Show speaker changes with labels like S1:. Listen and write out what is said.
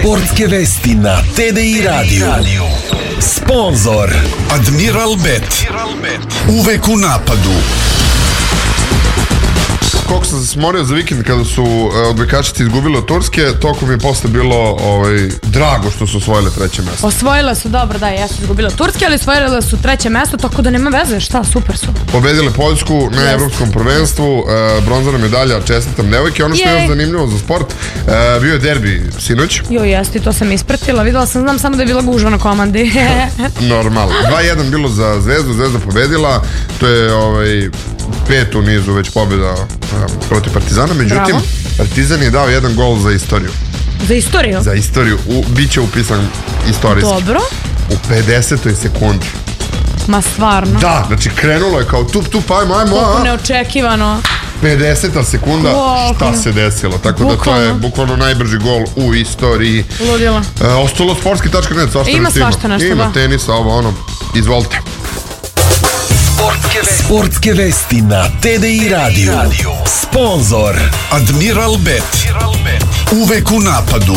S1: Sportske vesti na TDI Radio. Sponzor
S2: Admiral Bet. Uvek u napadu.
S3: Koliko sam se smorio za vikend kada su odbojkašice izgubile od Turske, toliko mi je posle bilo drago što su osvojile treće mesto.
S4: Osvojile su, dobro, da, jesu izgubile od Turske, ali osvojile su treće mesto, tako da nema veze, šta, super su.
S3: Pobedile Poljsku na evropskom prvenstvu, bronzana medalja, čestitam devojke. Ono što je još zanimljivo za sport, bio je derbi sinoć.
S4: Jo, jeste, to sam ispratila, videla sam, znam samo da je bila gužva na komandi.
S3: Normalno. 2-1 bilo za Zvezdu, Zvezda pobedila, to je pet u nizu već pobjeda protiv Partizana, međutim Partizan je dao jedan gol za istoriju.
S4: Za istoriju?
S3: Za istoriju, biće upisan istorijski.
S4: Dobro.
S3: U 50. sekundi.
S4: Ma stvarno?
S3: Da, znači krenulo je kao tup, ajmo.
S4: Koliko neočekivano.
S3: 50. sekunda, šta se desilo, tako da to je bukvalno najbrži gol u istoriji.
S4: Ludilo.
S3: Ostalo sportski.net,
S4: ima svašta nešto,
S3: ima tenisa, izvolite.
S1: Sportske vesti na TDI Radio. Sponzor
S2: Admiral Bet. Uvek u napadu.